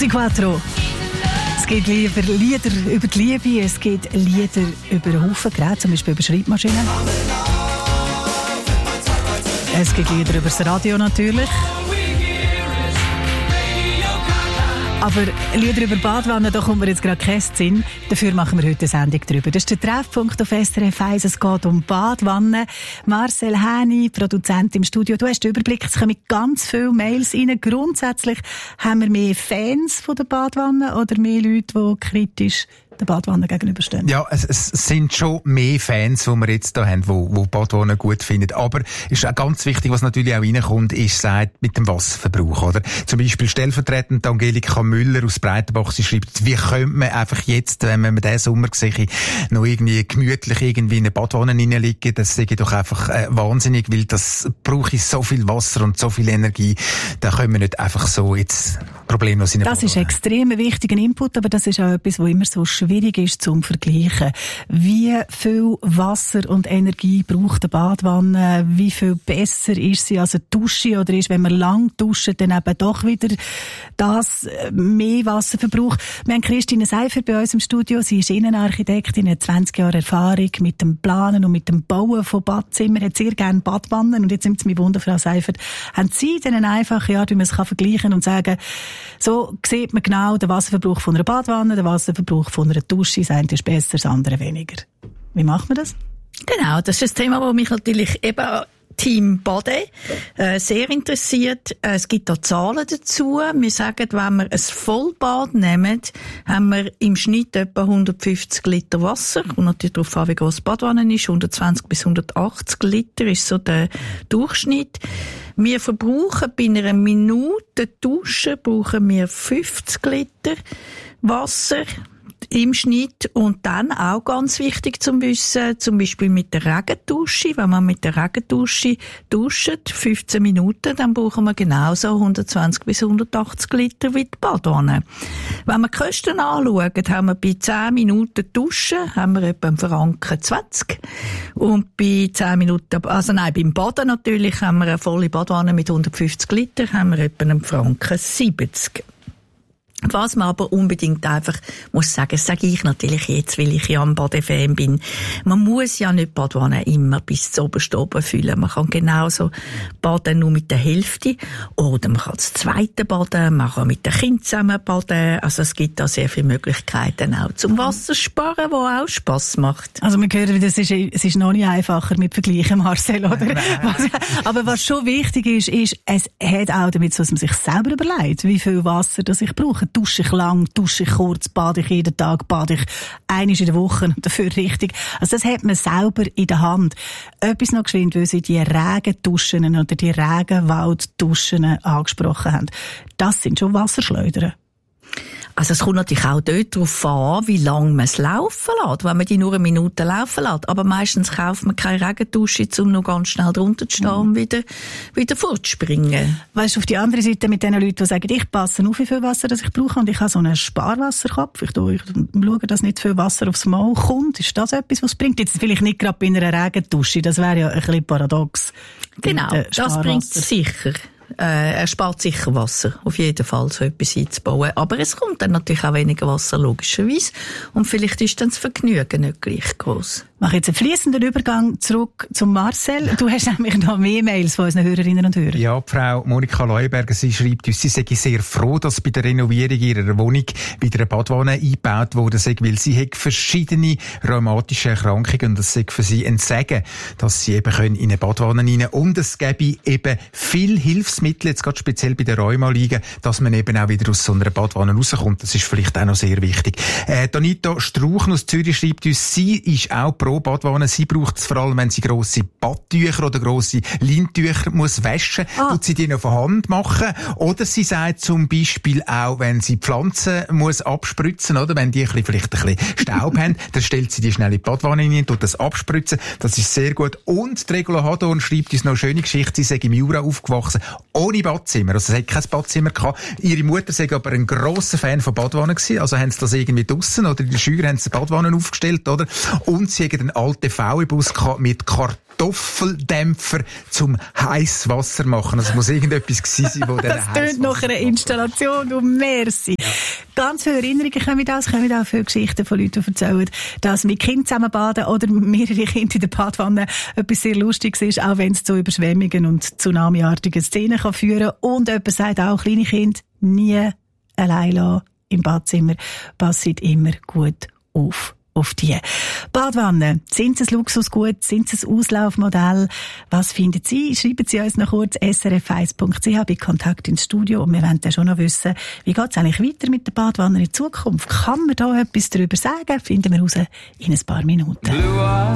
Così Quattro. Es gibt Lieder über die Liebe, es gibt Lieder über einen Haufen Geräte, zum Beispiel über Schreibmaschinen. Es gibt Lieder über das Radio natürlich. Aber Lieder über Badwannen, da kommt mir jetzt gerade kein Sinn. Dafür machen wir heute eine Sendung drüber. Das ist der Treffpunkt auf SRF 1. Es geht um Badwannen. Marcel Häni, Produzent im Studio. Du hast den Überblick, es kommen ganz viele Mails rein. Grundsätzlich haben wir mehr Fans von der Badwanne oder mehr Leute, die kritisch der Badwanne gegenüberstehen? Ja, es sind schon mehr Fans, die wir jetzt da haben, die Badwannen gut finden. Aber es ist auch ganz wichtig, was natürlich auch reinkommt, ist mit dem Wasserverbrauch, oder? Zum Beispiel stellvertretend Angelika Müller aus Breitenbach, sie schreibt, wie könnte man einfach jetzt, wenn man diesen Sommer sehe, noch irgendwie gemütlich irgendwie in eine Badwanne reinliegen, das sehe ich doch einfach wahnsinnig, weil das brauche ich so viel Wasser und so viel Energie, da können wir nicht einfach so jetzt problemlos in eine Badwanne. Das ist extrem wichtiger Input, aber das ist auch etwas, was immer so schwierig ist zum Vergleichen. Wie viel Wasser und Energie braucht eine Badwanne? Wie viel besser ist sie als eine Dusche? Oder ist, wenn man lang duscht, dann eben doch wieder das mehr Wasserverbrauch? Wir haben Christine Seifert bei uns im Studio. Sie ist Innenarchitektin, hat 20 Jahre Erfahrung mit dem Planen und mit dem Bauen von Badzimmern, hat sehr gerne Badwannen. Und jetzt nimmt es mich Wunder, Frau Seifert, haben Sie denn einfach, wie man es vergleichen und sagen, so sieht man genau den Wasserverbrauch von einer Badwanne, den Wasserverbrauch von einer Dusche, das eine ist besser, das andere weniger. Wie macht man das? Genau, das ist ein Thema, das mich natürlich eben Team Bade sehr interessiert. Es gibt da Zahlen dazu. Wir sagen, wenn wir ein Vollbad nehmen, haben wir im Schnitt etwa 150 Liter Wasser. Und natürlich darauf an, wie groß die Badwanne ist. 120 bis 180 Liter ist so der Durchschnitt. Wir verbrauchen bei einer Minute Dusche 50 Liter Wasser im Schnitt. Und dann auch ganz wichtig zu wissen, zum Beispiel mit der Regendusche. Wenn man mit der Regendusche duscht, 15 Minuten, dann brauchen wir genauso 120 bis 180 Liter wie die Badwanne. Wenn wir die Kosten anschauen, haben wir bei 10 Minuten Duschen, haben wir etwa einen Franken 20. Und bei 10 Minuten, beim Baden natürlich, haben wir eine volle Badwanne mit 150 Liter, haben wir etwa einen Franken 70. Was man aber unbedingt einfach muss sagen, das sage ich natürlich jetzt, weil ich ja ein Badefan bin. Man muss ja nicht Badwanne immer bis zu oben füllen. Man kann genauso baden nur mit der Hälfte. Oder man kann das zweite baden, man kann mit den Kindern zusammen baden. Also es gibt da sehr viele Möglichkeiten auch zum Wassersparen, wo auch Spass macht. Also wir hören, es ist noch nicht einfacher mit Vergleichen, Marcel, oder? Aber was schon wichtig ist, es hat auch damit so, dass man sich selber überlegt, wie viel Wasser das ich brauche. Dusche ich lang, dusche ich kurz, bade ich jeden Tag, bade ich einmal in der Woche und dafür richtig. Also das hat man selber in der Hand. Etwas noch geschwind, weil Sie die Regenduschen oder die Regenwaldduschen angesprochen haben. Das sind schon Wasserschleudern. Also es kommt natürlich auch dort darauf an, wie lange man es laufen lässt, wenn man die nur eine Minute laufen lässt. Aber meistens kauft man keine Regendusche, um noch ganz schnell drunter zu stehen und wieder fortzuspringen. Weißt du, auf die andere Seite mit den Leuten, die sagen, ich passe auf, wie viel Wasser das ich brauche und ich habe so einen Sparwasserkopf. Ich schaue, dass nicht viel Wasser aufs Maul kommt. Ist das etwas, was es bringt? Jetzt vielleicht nicht gerade bei einer Regendusche, das wäre ja ein bisschen paradox. Genau, das bringt es sicher. Er spart sicher Wasser, auf jeden Fall, so etwas einzubauen. Aber es kommt dann natürlich auch weniger Wasser, logischerweise. Und vielleicht ist dann das Vergnügen nicht gleich gross. Ich mache jetzt einen fliessenden Übergang zurück zum Marcel. Du hast nämlich noch mehr Mails von unseren Hörerinnen und Hörern. Ja, Frau Monika Leuberger, sie schreibt uns, sie sei sehr froh, dass bei der Renovierung ihrer Wohnung wieder eine Badwanne eingebaut wurde, weil sie hat verschiedene rheumatische Erkrankungen und das sei für sie ein Segen, dass sie eben in eine Badwanne rein und es gäbe eben viel Hilfsmittel, jetzt gerade speziell bei der Rheuma liegen, dass man eben auch wieder aus so einer Badwanne rauskommt. Das ist vielleicht auch noch sehr wichtig. Donita Strauchen aus Zürich schreibt uns, sie ist auch pro Badwanne. Sie braucht es vor allem, wenn sie grosse Badtücher oder grosse Leintücher muss waschen, tut sie die noch von Hand machen. Oder sie sagt zum Beispiel auch, wenn sie Pflanzen muss abspritzen, oder wenn die vielleicht ein bisschen Staub haben, dann stellt sie die schnell in die Badwanne rein, tut das abspritzen. Das ist sehr gut. Und die Regula Hadorn schreibt uns noch eine schöne Geschichte. Sie sei im Jura aufgewachsen, ohne Badzimmer. Also sie hat kein Badzimmer gehabt. Ihre Mutter sei aber ein grosser Fan von Badwannen gewesen. Also haben sie das irgendwie draussen oder in der Schür haben sie Badwannen aufgestellt, oder? Und sie haben einen alten VW-Bus mit Kartoffeldämpfer zum Heißwasser machen. Das muss irgendetwas gewesen sein, wo der Das tönt nach einer Installation, du merci. Ja. Ganz viele Erinnerungen kommen auch viele Geschichten von Leuten, die erzählen, dass mit Kindern zusammen baden oder mehrere Kinder in der Badwanne etwas sehr Lustiges ist, auch wenn es zu Überschwemmungen und tsunamiartigen Szenen kann führen. Und jemand sagt auch, kleine Kinder nie allein lassen im Badzimmer, passet immer gut auf die Badwanne. Sind sie ein Luxusgut? Sind sie ein Auslaufmodell? Was finden Sie? Schreiben Sie uns noch kurz srf1.ch bei Kontakt ins Studio und wir wollen dann schon noch wissen, wie geht es eigentlich weiter mit der Badwanne in Zukunft? Kann man da etwas darüber sagen? Finden wir raus in ein paar Minuten.